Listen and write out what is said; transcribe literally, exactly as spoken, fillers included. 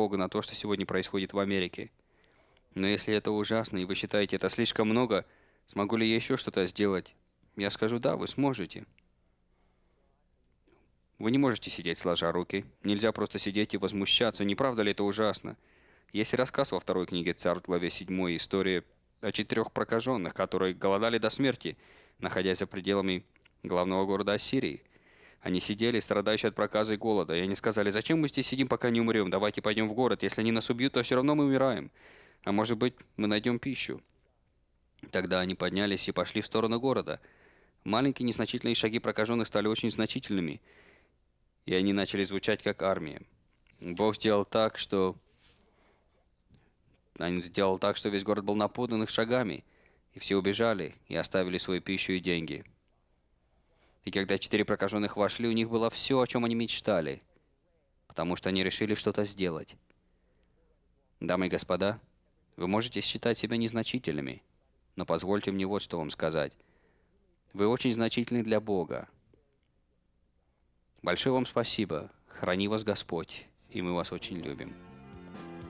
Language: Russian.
Бога на то, что сегодня происходит в Америке. Но если это ужасно, и вы считаете это слишком много, смогу ли я еще что-то сделать? Я скажу: да, вы сможете. Вы не можете сидеть сложа руки. Нельзя просто сидеть и возмущаться. Не правда ли это ужасно? Есть рассказ во второй книге Царств, главе седьмой, история о четырех прокаженных, которые голодали до смерти, находясь за пределами главного города Ассирии. Они сидели, страдающие от проказа и голода, и они сказали: зачем мы здесь сидим, пока не умрем? Давайте пойдем в город. Если они нас убьют, то все равно мы умираем. А может быть, мы найдем пищу. Тогда они поднялись и пошли в сторону города. Маленькие незначительные шаги прокаженных стали очень значительными, и они начали звучать как армия. Бог сделал так, что... Он сделал так, что весь город был наполнен их шагами, и все убежали и оставили свою пищу и деньги. И когда четыре прокаженных вошли, у них было все, о чем они мечтали, потому что они решили что-то сделать. Дамы и господа, вы можете считать себя незначительными, но позвольте мне вот что вам сказать. Вы очень значительны для Бога. Большое вам спасибо. Храни вас Господь, и мы вас очень любим.